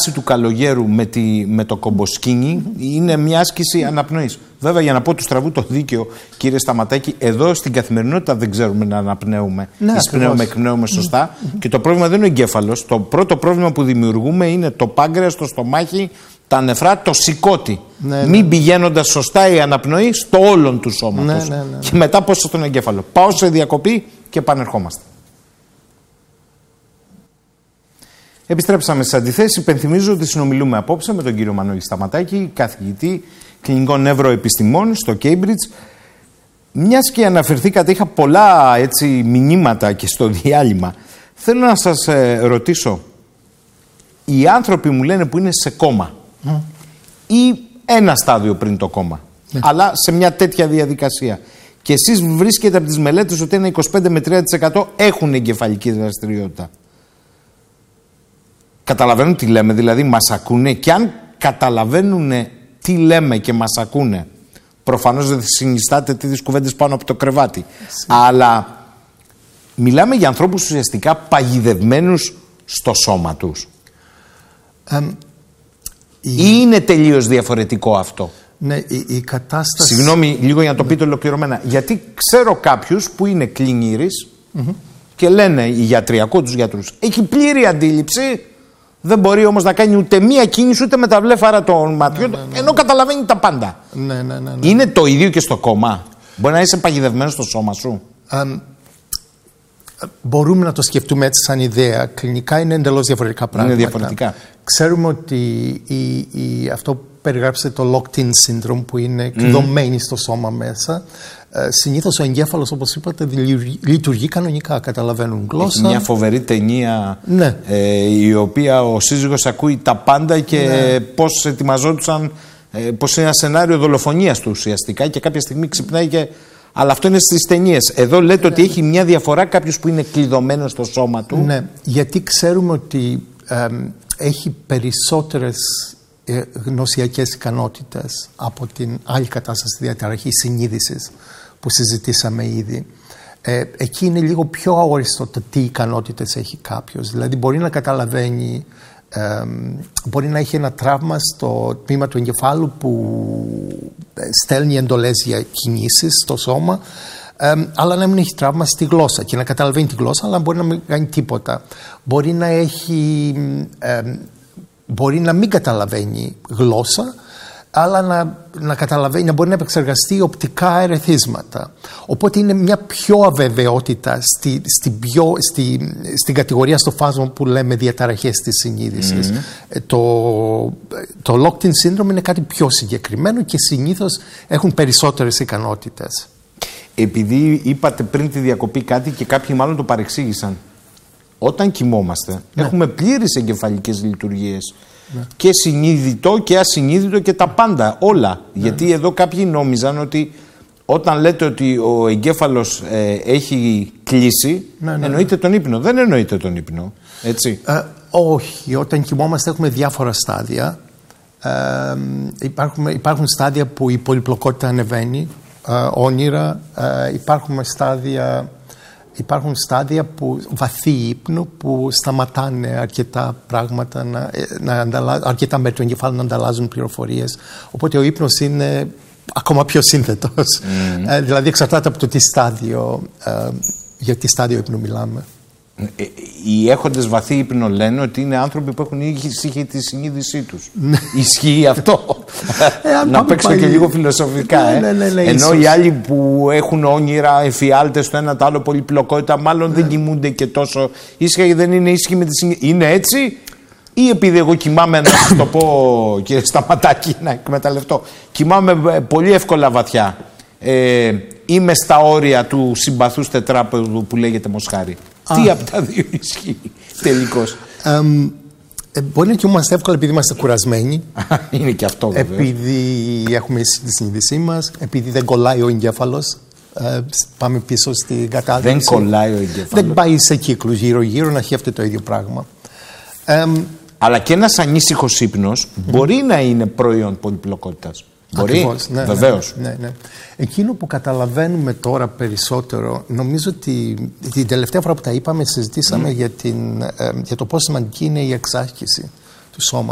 βάση του καλογέρου με το κομποσκίνι είναι μια άσκηση αναπνοής. Βέβαια, για να πω του στραβού το δίκαιο, κύριε Σταματάκη, εδώ στην καθημερινότητα δεν ξέρουμε να αναπνέουμε. Εισπνέουμε, εκπνέουμε σωστά. Και το πρόβλημα δεν είναι ο εγκέφαλος. Το πρώτο πρόβλημα που δημιουργούμε είναι το πάγκρεας, το στομάχι, τα νεφρά, το σηκώτη. Μην πηγαίνοντας σωστά η αναπνοή στο όλον του σώματος. Και μετά πώς στον εγκέφαλο. Πάω σε διακοπή και επανερχόμαστε. Επιστρέψαμε στις αντιθέσεις. Υπενθυμίζω ότι συνομιλούμε απόψε με τον κύριο Μανώλη Σταματάκη, καθηγητή κλινικών νευροεπιστημών στο Cambridge. Μιας και αναφερθήκατε, είχα πολλά μηνύματα και στο διάλειμμα. Θέλω να σας ρωτήσω, οι άνθρωποι μου λένε που είναι σε κόμμα ή ένα στάδιο πριν το κόμμα, αλλά σε μια τέτοια διαδικασία, και εσείς βρίσκετε από τις μελέτες ότι ένα 25 με 30% έχουν εγκεφαλική δραστηριότητα. Καταλαβαίνουν τι λέμε, δηλαδή μας ακούνε, και αν καταλαβαίνουν τι λέμε και μας ακούνε, προφανώς δεν συνιστάτε τις κουβέντες πάνω από το κρεβάτι. Αλλά μιλάμε για ανθρώπους ουσιαστικά παγιδευμένους στο σώμα τους. Ή είναι τελείως διαφορετικό αυτό? Ναι, η κατάσταση... Συγγνώμη λίγο για να το πείτε ολοκληρωμένα. Γιατί ξέρω κάποιους που είναι κλινήρεις και λένε οι γιατροί, ακούω τους γιατρούς, έχει πλήρη αντίληψη, δεν μπορεί όμως να κάνει ούτε μία κίνηση ούτε με τα βλέφαρα των ματιών, ενώ καταλαβαίνει τα πάντα. Είναι το ίδιο και στο κόμμα? Μπορεί να είσαι παγιδευμένος στο σώμα σου? Μπορούμε να το σκεφτούμε έτσι σαν ιδέα. Κλινικά είναι εντελώς διαφορετικά πράγματα. Είναι διαφορετικά. Ξέρουμε ότι αυτό που περιγράψετε, το locked-in syndrome, που είναι κλειδωμένοι στο σώμα μέσα, συνήθως ο εγκέφαλος, όπως είπατε, λειτουργεί κανονικά. Καταλαβαίνουν γλώσσα. Έχει μια φοβερή ταινία, η οποία ο σύζυγος ακούει τα πάντα και πώς ετοιμαζόντουσαν, πώς είναι ένα σενάριο δολοφονίας του ουσιαστικά, και κάποια στιγμή ξυπνάει και... Αλλά αυτό είναι στις ταινίες. Εδώ λέτε ότι έχει μια διαφορά κάποιος που είναι κλειδωμένος στο σώμα του. Ναι, γιατί ξέρουμε ότι έχει περισσότερες γνωσιακές ικανότητες από την άλλη κατάσταση διαταραχή συνείδησης που συζητήσαμε ήδη. Εκεί είναι λίγο πιο αόριστο το τι ικανότητες έχει κάποιος. Δηλαδή μπορεί να καταλαβαίνει, μπορεί να έχει ένα τραύμα στο τμήμα του εγκεφάλου που στέλνει εντολές για κινήσεις στο σώμα, αλλά να μην έχει τραύμα στη γλώσσα και να καταλαβαίνει τη γλώσσα, αλλά μπορεί να μην κάνει τίποτα. Μπορεί να έχει... μπορεί να μην καταλαβαίνει γλώσσα, αλλά να καταλαβαίνει, να μπορεί να επεξεργαστεί οπτικά ερεθίσματα. Οπότε είναι μια πιο αβεβαιότητα στην κατηγορία, στο φάσμα που λέμε διαταραχές της συνείδησης. Το locked-in syndrome είναι κάτι πιο συγκεκριμένο και συνήθως έχουν περισσότερες ικανότητες. Επειδή είπατε πριν τη διακοπή κάτι και κάποιοι μάλλον το παρεξήγησαν. Όταν κοιμόμαστε, έχουμε πλήρεις εγκεφαλικές λειτουργίες. Και συνείδητο και ασυνείδητο και τα πάντα, όλα. Γιατί εδώ κάποιοι νόμιζαν ότι όταν λέτε ότι ο εγκέφαλος έχει κλείσει, εννοείται τον ύπνο. Δεν εννοείται τον ύπνο, έτσι? Όχι, όταν κοιμόμαστε έχουμε διάφορα στάδια. Υπάρχουν στάδια που η πολυπλοκότητα ανεβαίνει, όνειρα. Υπάρχουν στάδια που βαθύ ύπνο, που σταματάνε αρκετά πράγματα, αρκετά μέρη του εγκεφάλου να ανταλλάζουν πληροφορίες. Οπότε ο ύπνος είναι ακόμα πιο σύνθετος. Δηλαδή εξαρτάται από το τι στάδιο, για τι στάδιο ύπνου μιλάμε. Οι έχοντες βαθύ ύπνο λένε ότι είναι άνθρωποι που έχουν ήσυχη τη συνείδησή τους. Ισχύει αυτό? Να παίξω και λίγο φιλοσοφικά. Ενώ οι άλλοι που έχουν όνειρα, εφιάλτες, το ένα το άλλο, πολυπλοκότητα, μάλλον δεν κοιμούνται και τόσο ήσυχα, δεν είναι ήσυχοι με τη συνείδηση. Είναι έτσι? Ή επειδή εγώ κοιμάμαι, να σας το πω κύριε Σταματάκη, να εκμεταλλευτώ, κοιμάμαι πολύ εύκολα βαθιά, είμαι στα όρια του συμπαθούς τετράπεδου που λέγεται Μοσχάρη? Τι από τα δύο ισχύει τελικώς? Μπορεί να κοιμόμαστε εύκολα επειδή είμαστε κουρασμένοι. Είναι και αυτό βέβαια. Επειδή έχουμε τη συνείδησή μας, επειδή δεν κολλάει ο εγκέφαλος. Πάμε πίσω στην κατάδυση. Δεν κολλάει ο εγκέφαλος. Δεν πάει σε κύκλους γύρω-γύρω να σκέφτεται το ίδιο πράγμα. Αλλά και ένας ανήσυχος ύπνος μπορεί να είναι προϊόν πολυπλοκότητας. Ακριβώς, ναι, βεβαίως. Ναι. Εκείνο που καταλαβαίνουμε τώρα περισσότερο, νομίζω ότι την τελευταία φορά που τα είπαμε συζητήσαμε για το πόσο σημαντική είναι η εξάσκηση του σώματος.